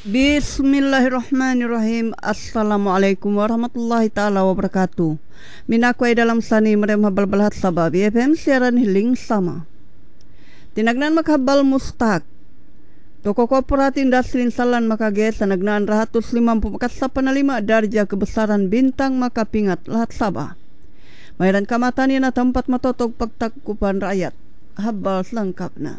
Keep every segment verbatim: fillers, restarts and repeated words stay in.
Bismillahirrahmanirrahim. Assalamualaikum warahmatullahi ta'ala wabarakatuh. Minakway dalam sani merem habal balhat sabah B F M siaran hiling sama. Tinagnan makhabal mustak. Toko korporat industri insalan makage sanagnan ratus lima puluh makasa panalima darja kebesaran bintang makapingat lahat sabah. Mayran kamatani na tempat matotog pagtakupan rakyat. Habal selengkap na.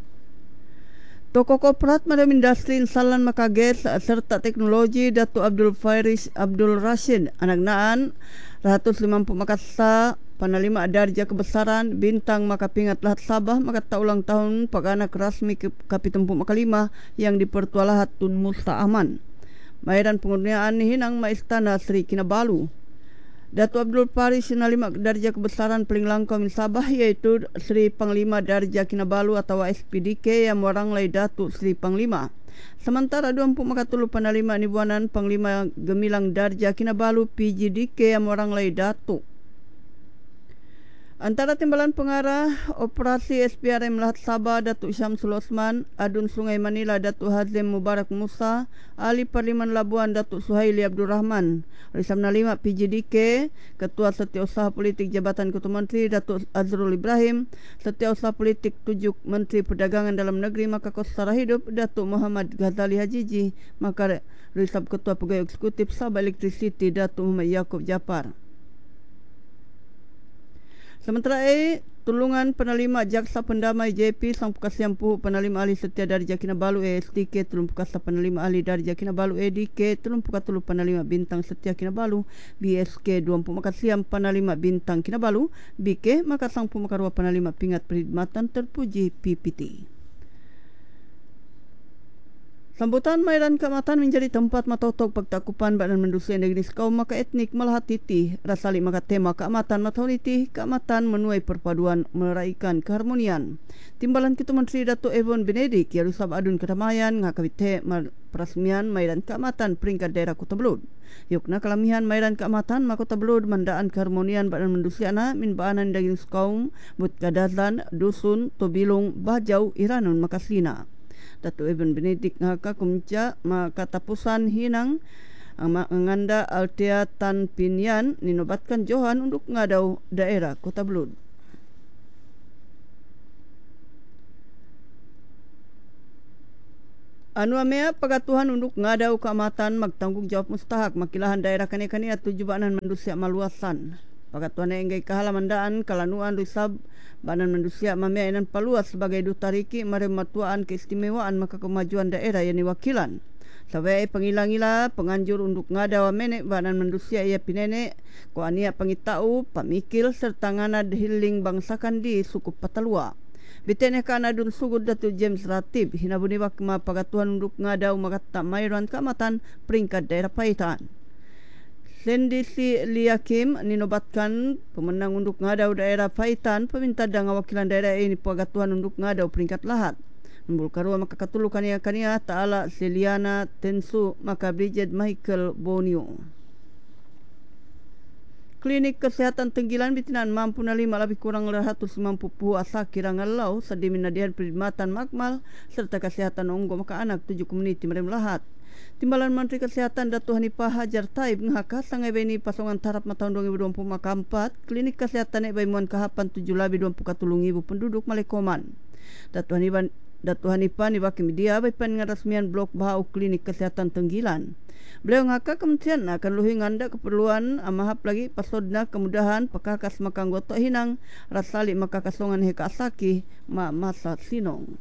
Toko korporat madam industri insalan makages serta teknologi Datuk Abdul Fairis Abdul Rashid anagnaan ratus lima puluh makasa panalima darja kebesaran bintang makapingat lahat Sabah makata ulang tahun paganak rasmi kapitempu makalima yang dipertualahat Tun Musta Aman. Mayran pengurniaan hinang maistana Sri Kinabalu. Datuk Abdul Faris sinalima darja kebesaran paling langkau min Sabah iaitu Sri Panglima Darja Kinabalu atau S P D K yang warang lai Datuk Sri Panglima. Sementara dua puluh makatulu panalima nibuanan Panglima Gemilang Darja Kinabalu P G D K yang warang lai Datuk. Antara timbalan pengarah operasi S P R M Lahat Sabah Datuk Syamsul Osman, Adun Sungai Manila Datuk Hazim Mubarak Musa, Ahli Parlimen Labuan Datuk Suhaili Abdul Rahman, Risam Nalima P J D K, Ketua Setiausaha Politik Jabatan Ketua Menteri Datuk Azrul Ibrahim, Setiausaha Politik Tujuk Menteri Perdagangan Dalam Negeri Maka Kostara Hidup Datuk Muhammad Ghazali Hajiji, maka Risab Ketua Pegawai Eksekutif Sabah Elektrisiti Datuk Muhammad Yaakob Japar. Sementara A, Tulungan Penalima Jaksa Pendamai J P Sang Pukasiam Puhu Penalima Ahli Setia Darja Kinabalu A S D K Tulung Pukasa Penalima Ahli Darja Kinabalu A D K Tulung Pukatulu Penalima Bintang Setia Kinabalu B S K Dua Puluh Makasiam Penalima Bintang Kinabalu B K Maka Sang Pumakarua Penalima Pingat Perkhidmatan Terpuji P P T. Sambutan Mayran Kamatan menjadi tempat matotok pagtakupan Badan Mendusia Negeri kaum maka etnik malahat titi rasali maka tema keamatan matahuniti keamatan menuai perpaduan meraihkan keharmonian. Timbalan Ketua Menteri Datuk Evon Benedik yang rusab adun kedamaian ngakawite perasmian Mayran Keamatan peringkat daerah Kota Belud. Yukna kelamihan Mayran Keamatan Makota Belud mandaan keharmonian Badan Mendusia na min baanan daging kaum but kadazan dusun tobilung bajau iranun makaslina. Datuk Eben Benedik ngaka kumca makatapusan hinang ang nganda Altea Tan Pinyan ninobatkan Johan untuk ngadaw daerah Kota Belud. Anu amea pagatuhan untuk ngadaw keamatan magtanggung jawab mustahak makilahan daerah kani-kani at tujubanan manusia maluasan. Pagatuan yang enggay kahalamandaan kalanuan risab Badan Manusia mamainan paluas sebagai duta riki marematuan keistimewaan maka kemajuan daerah yang diwakilan. Sabay pangilangila penganjur untuk ngadawa menek Badan Manusia ia pinene ko ania pangitau pamikil serta ngana hiling bangsakan di suku Patalua. Bitene kana dun sugud Datuk James Ratib hinabuniwak ma pagatuhan untuk ngadaw makata mayroan kamatan peringkat daerah Paitan. Sendi si Liakim ninobatkan pemenang untuk ngadaw daerah Paitan peminta dengan wakilan daerah ini pagatuhan untuk ngadaw peringkat lahat. Nombor karua maka katulukan ia kania Ta'ala Seliana Tensu maka Bridget Michael Bonio. Klinik Kesehatan Tenggilan bitinan mampu nalima lebih kurang seratus lima puluh asa kirang alau sadimin nadihan perkhidmatan makmal serta kesehatan onggo maka anak tujuh komuniti merem lahat. Timbalan Menteri Kesehatan Datuk Hanifah Hajar Taib ngahaka sangai bini pasongan tarap tahun dua ribu dua puluh maka empat klinik kesehatan ek baimuan kahapan tujuh labi dua puluh katulung ibu penduduk Malekoman. Datuk Hanifah Datuk Hanifah ni baki media baipan ngarasmian blok bahau klinik kesehatan Tenggilan. Beliau ngahaka kementerian akan luhi nganda keperluan amahap lagi pasodna kemudahan pekakas maka anggota hinang rasali maka kasongan heka asaki ma masa sinong.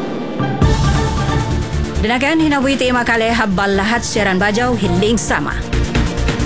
Dinagan hinabuhi tema kali habal lahat siaran bajau hiling sama.